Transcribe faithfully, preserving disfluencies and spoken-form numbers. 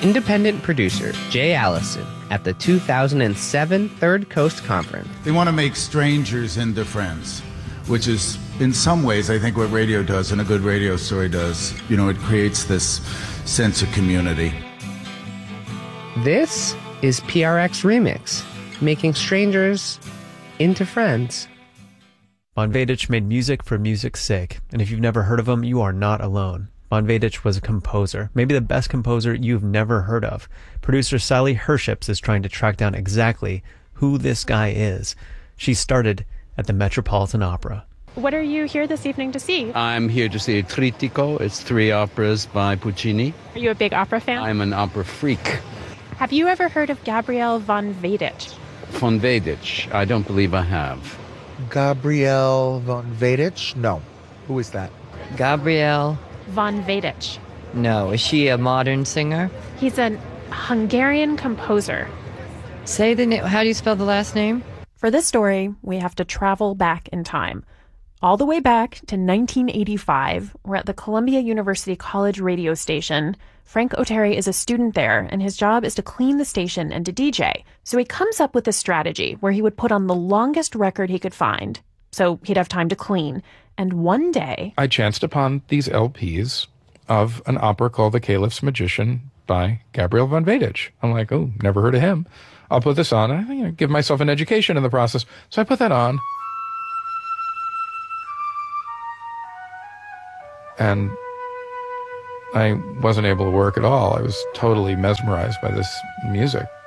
independent producer Jay Allison at the two thousand seven Third Coast Conference. They want to make strangers into friends, which is, in some ways, I think what radio does and a good radio story does. You know, it creates this sense of community. This is P R X Remix, making strangers into friends. Von Veitch made music for music's sake, and if you've never heard of him, you are not alone. Von Veitch was a composer, maybe the best composer you've never heard of. Producer Sally Herships is trying to track down exactly who this guy is. She started at the Metropolitan Opera. What are you here this evening to see? I'm here to see Trittico. It's three operas by Puccini. Are you a big opera fan? I'm an opera freak. Have you ever heard of Gabriel von Veitch? Von Veitch? I don't believe I have. Gabriel von Veitch? No. Who is that? Gabriel von Veitch. No. Is she a modern singer? He's a Hungarian composer. Say the name. How do you spell the last name? For this story, we have to travel back in time. All the way back to nineteen eighty-five, we're at the Columbia University College radio station. Frank Oteri is a student there, and his job is to clean the station and to D J. So he comes up with a strategy where he would put on the longest record he could find, so he'd have time to clean. And one day, I chanced upon these L Ps of an opera called The Caliph's Magician by Gabriel von Veitch. I'm like, oh, never heard of him. I'll put this on. I you know, give myself an education in the process. So I put that on. And I wasn't able to work at all. I was totally mesmerized by this music.